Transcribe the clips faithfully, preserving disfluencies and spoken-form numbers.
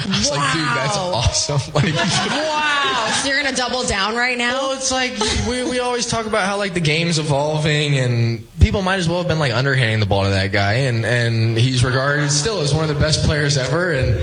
was wow. like, dude, that's awesome. Like, wow. So you're going to double down right now? Well, it's like we, we always talk about how like the game's evolving and people might as well have been like underhanding the ball to that guy. And, and he's regarded still as one of the best players ever. And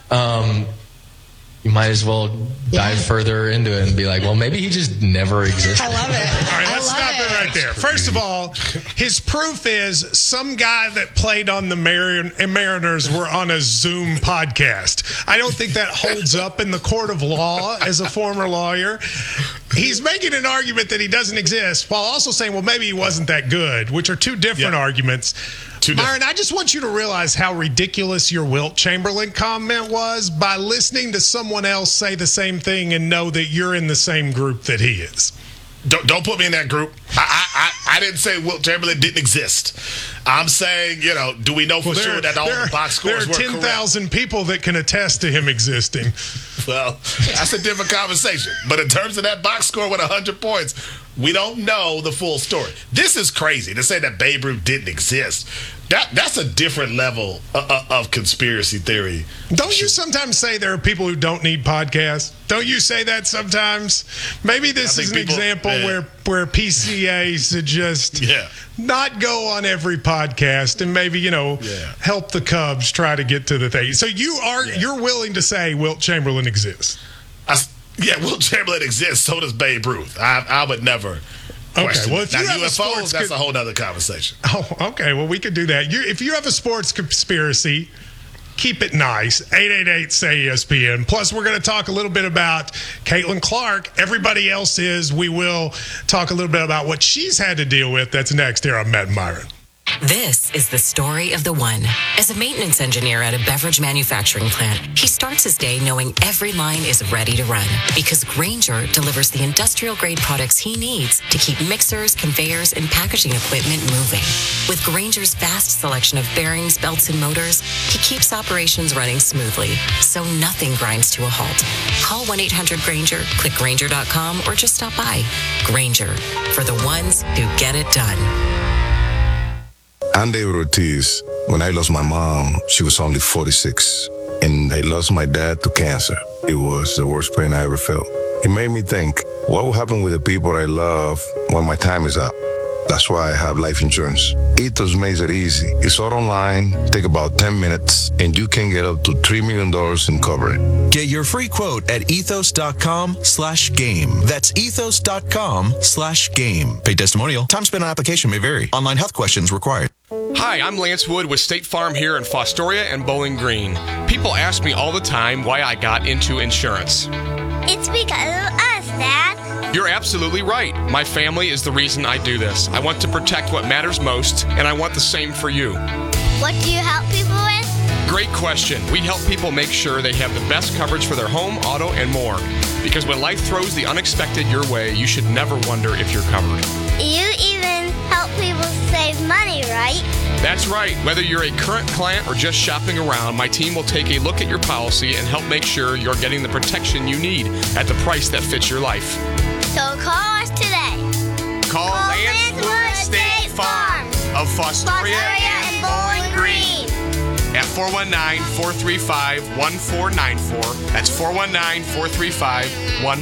um, you might as well dive yeah. further into it and be like, well, maybe he just never existed. I love it. All right, let's stop it. it right there. First of all, his proof is some guy that played on the Marin- Mariners were on a Zoom podcast. I don't think that holds up in the court of law as a former lawyer. He's making an argument that he doesn't exist while also saying, well, maybe he wasn't that good, which are two different yeah. arguments. Myron, I just want you to realize how ridiculous your Wilt Chamberlain comment was by listening to someone else say the same thing and know that you're in the same group that he is. Don't, don't put me in that group. I, I, I, I didn't say Wilt Chamberlain didn't exist. I'm saying, you know, do we know for well, there, sure that all the box scores were correct? There are ten thousand people that can attest to him existing. Well, that's a different conversation. But in terms of that box score with one hundred points, we don't know the full story. This is crazy to say that Babe Ruth didn't exist. That That's a different level of, of conspiracy theory. Don't you sometimes say there are people who don't need podcasts? Don't you say that sometimes? Maybe this is an people, example man. where where P C A should just yeah. not go on every podcast and maybe, you know, yeah. help the Cubs try to get to the thing. So you are yeah. you're willing to say Wilt Chamberlain exists? I, yeah, Wilt Chamberlain exists. So does Babe Ruth. I, I would never. Okay, well, if now, you have U F Os, a sports that's a whole other conversation. Oh, okay. Well, we could do that. You, if you have a sports conspiracy, keep it nice. eight eight eight, S A Y, E S P N. Plus, we're going to talk a little bit about Caitlin Clark. Everybody else is. We will talk a little bit about what she's had to deal with. That's next here on Matt and Myron. This is the story of the one. As a maintenance engineer at a beverage manufacturing plant, he starts his day knowing every line is ready to run because Grainger delivers the industrial-grade products he needs to keep mixers, conveyors, and packaging equipment moving. With Grainger's vast selection of bearings, belts, and motors, he keeps operations running smoothly, so nothing grinds to a halt. Call one eight hundred Grainger, click Grainger dot com, or just stop by. Grainger, for the ones who get it done. I'm David Ortiz. When I lost my mom, she was only forty-six. And I lost my dad to cancer. It was the worst pain I ever felt. It made me think, what will happen with the people I love when my time is up? That's why I have life insurance. Ethos makes it easy. It's all online, take about ten minutes, and you can get up to three million dollars in coverage. Get your free quote at ethos.com slash game. That's ethos.com slash game. Paid testimonial. Time spent on application may vary. Online health questions required. Hi, I'm Lance Wood with State Farm here in Fostoria and Bowling Green. People ask me all the time why I got into insurance. It's because of us, Dad. You're absolutely right. My family is the reason I do this. I want to protect what matters most, and I want the same for you. What do you help people with? Great question. We help people make sure they have the best coverage for their home, auto, and more. Because when life throws the unexpected your way, you should never wonder if you're covered. You even help people save money, right? That's right. Whether you're a current client or just shopping around, my team will take a look at your policy and help make sure you're getting the protection you need at the price that fits your life. So call us today. Call, call Lance Wood State Farm of Fostoria and Bowling Green at four one nine, four three five, one four nine four. That's four one nine, four three five, one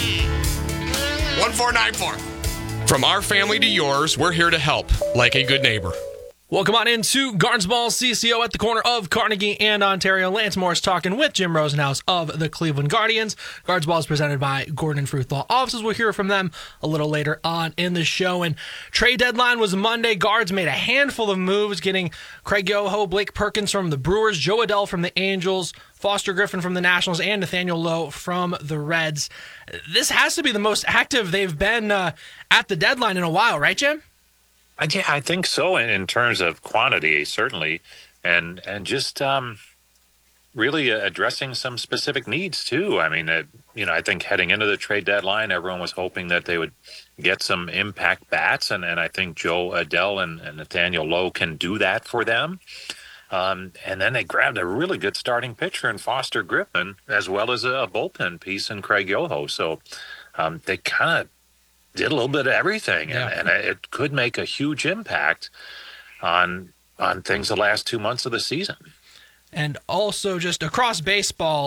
four nine four. From our family to yours, we're here to help, like a good neighbor. Welcome on into Gardens Ball C C O at the corner of Carnegie and Ontario. Lance Morris talking with Jim Rosenhaus of the Cleveland Guardians. Gardens Ball is presented by Gordon and Fruth Law Offices. We'll hear from them a little later on in the show. And trade deadline was Monday. Guards made a handful of moves, getting Craig Yoho, Blake Perkins from the Brewers, Joe Adell from the Angels, Foster Griffin from the Nationals, and Nathaniel Lowe from the Reds. This has to be the most active they've been uh, at the deadline in a while, right, Jim? I, I think so in, in terms of quantity, certainly, and and just um, really addressing some specific needs, too. I mean, uh, you know, I think heading into the trade deadline, everyone was hoping that they would get some impact bats, and, and I think Joe Adell and, and Nathaniel Lowe can do that for them. Um, and then they grabbed a really good starting pitcher in Foster Griffin, as well as a bullpen piece in Craig Yoho. So um, they kind of did a little bit of everything, yeah. and, and it could make a huge impact on on things the last two months of the season. And also just across baseball,